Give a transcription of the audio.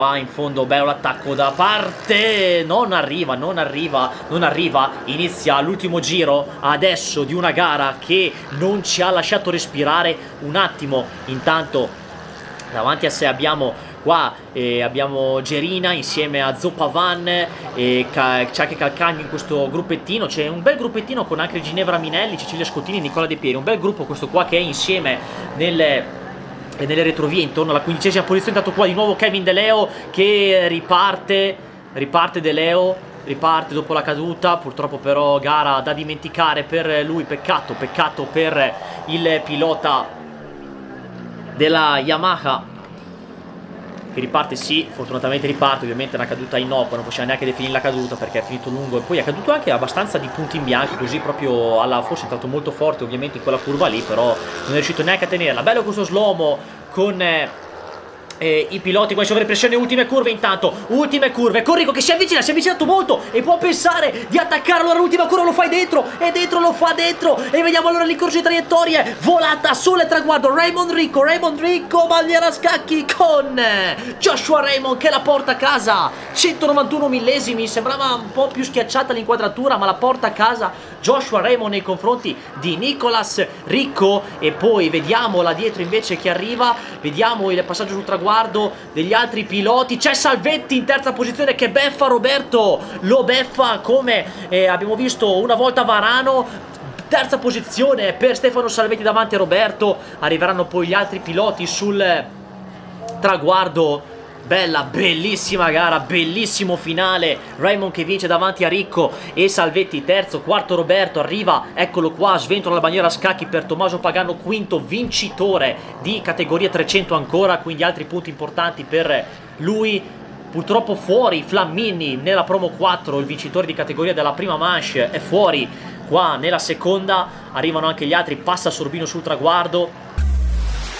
Qua in fondo bello l'attacco da parte, non arriva, inizia l'ultimo giro adesso di una gara che non ci ha lasciato respirare un attimo. Intanto davanti a sé abbiamo qua abbiamo Gerina insieme a Zopavan e c'è anche Calcagno in questo gruppettino. C'è un bel gruppettino con anche Ginevra Minelli, Cecilia Scottini e Nicola De Pieri. Un bel gruppo questo qua che è insieme nelle retrovie intorno alla 15ª posizione. Intanto qua di nuovo Kevin De Leo che riparte De Leo, riparte dopo la caduta. Purtroppo però gara da dimenticare per lui, peccato per il pilota della Yamaha che riparte. Sì, fortunatamente riparte. Ovviamente è una caduta innocua, non possiamo neanche definire la caduta perché è finito lungo e poi è caduto anche abbastanza di punti in bianco, così proprio forse è entrato molto forte ovviamente in quella curva lì, però non è riuscito neanche a tenerla. Bello questo slow-mo con i piloti qua in sovraimpressione. Ultime curve intanto, ultime curve con Rico che si è avvicinato molto e può pensare di attaccare. Allora l'ultima curva lo fa dentro e dentro lo fa dentro e vediamo allora l'incorso di traiettorie, volata sul traguardo. Raymond Ricco bandiera a scacchi con Joshua Raymond che la porta a casa, 191 millesimi. Sembrava un po' più schiacciata l'inquadratura ma la porta a casa Joshua Raymond nei confronti di Nicolas Ricco. E poi vediamo là dietro invece che arriva, vediamo il passaggio sul traguardo degli altri piloti. C'è Salvetti in terza posizione che beffa Roberto, lo beffa come abbiamo visto una volta Varano. Terza posizione per Stefano Salvetti davanti a Roberto. Arriveranno poi gli altri piloti sul traguardo. Bella, bellissima gara, bellissimo finale. Raymond che vince davanti a Ricco e Salvetti terzo, quarto Roberto, arriva, eccolo qua, sventola la bandiera a scacchi per Tommaso Pagano, quinto, vincitore di categoria 300 ancora, quindi altri punti importanti per lui. Purtroppo fuori Flammini nella promo 4, il vincitore di categoria della prima manche è fuori qua nella seconda. Arrivano anche gli altri, passa Sorbino sul traguardo.